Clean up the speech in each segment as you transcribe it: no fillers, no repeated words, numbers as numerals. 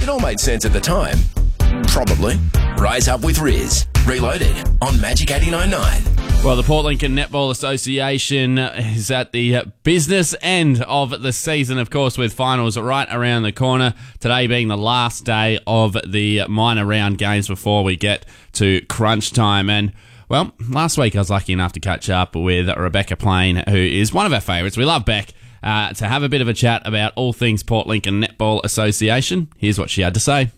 It all made sense at the time. Probably. Rise Up with Riz. Reloaded on Magic 89.9. Well, the Port Lincoln Netball Association is at the business end of the season, of course, with finals right around the corner. Today being the last day of the minor round games before we get to crunch time. And, well, last week I was lucky enough to catch up with Rebecca Plain, who is one of our favourites. We love Beck. To have a bit of a chat about all things Port Lincoln Netball Association. Here's what she had to say.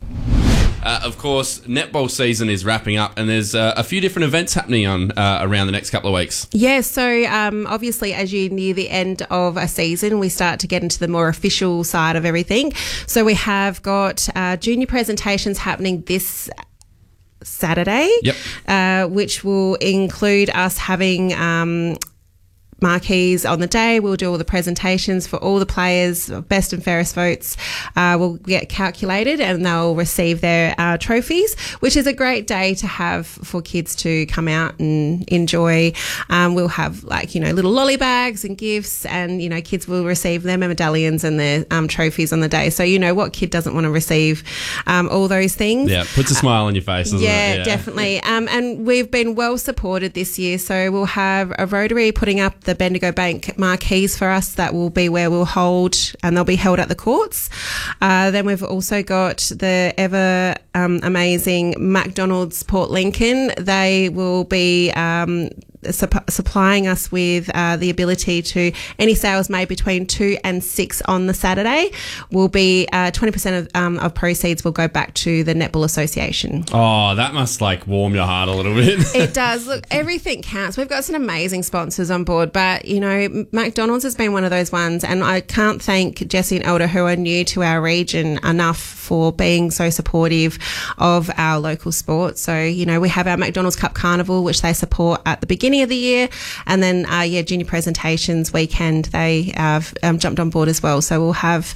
Of course, netball season is wrapping up, and there's a few different events happening on around the next couple of weeks. Yeah, so obviously as you near the end of a season, we start to get into the more official side of everything. So we have got junior presentations happening this Saturday, which will include us having marquees on the day. We'll do all the presentations for all the players. Best and fairest votes will get calculated and they'll receive their trophies, which is a great day to have for kids to come out and enjoy. We'll have little lolly bags and gifts, and kids will receive their medallions and their trophies on the day. So what kid doesn't want to receive all those things? Yeah, puts a smile on your face, doesn't it? Yeah, definitely. And we've been well supported this year, so we'll have a Rotary putting up the Bendigo Bank marquees for us. That will be where we'll hold, and they'll be held at the courts. Then we've also got the ever amazing McDonald's Port Lincoln. They will be supplying us with the ability to any sales made between 2 and 6 on the Saturday will be 20% of proceeds will go back to the Netball Association. Oh, that must warm your heart a little bit. It does. Look, everything counts. We've got some amazing sponsors on board, but McDonald's has been one of those ones, and I can't thank Jesse and Elder, who are new to our region, enough for being so supportive of our local sport. So we have our McDonald's Cup Carnival, which they support at the beginning of the year, and then junior presentations weekend they have jumped on board as well. So we'll have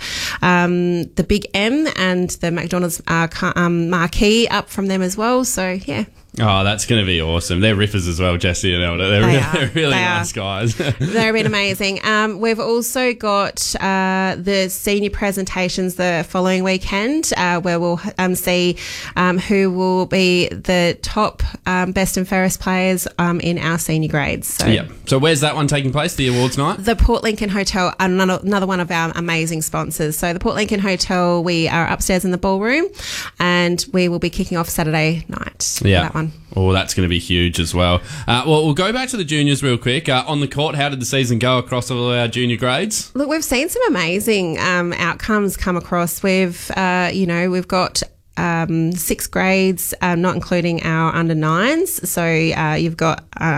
the Big M and the McDonald's marquee up from them as well. So yeah. Oh, that's going to be awesome. They're riffers as well, Jesse and Elder. They're really nice guys. They've been amazing. We've also got the senior presentations the following weekend, where we'll see who will be the top best and fairest players in our senior grades. So where's that one taking place, the awards night? The Port Lincoln Hotel, another one of our amazing sponsors. So the Port Lincoln Hotel, we are upstairs in the ballroom, and we will be kicking off Saturday night for that one. Oh, that's going to be huge as well. We'll go back to the juniors real quick. On the court, how did the season go across all our junior grades? Look, we've seen some amazing outcomes come across. We've got 6 grades, not including our under 9s. So you've got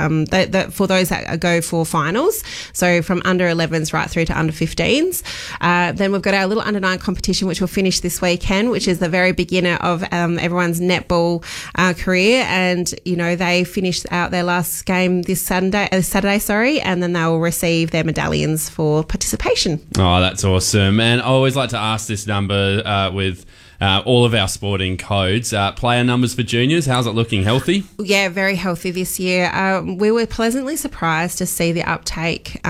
for those that go for finals, so from under 11s right through to under 15s. Then we've got our little under 9 competition, which will finish this weekend, which is the very beginner of everyone's netball career. And they finished out their last game this Saturday, and then they will receive their medallions for participation. Oh, that's awesome. And I always like to ask this number with all of our sporting codes. Player numbers for juniors, how's it looking? Healthy? Yeah, very healthy this year. We were pleasantly surprised to see the uptake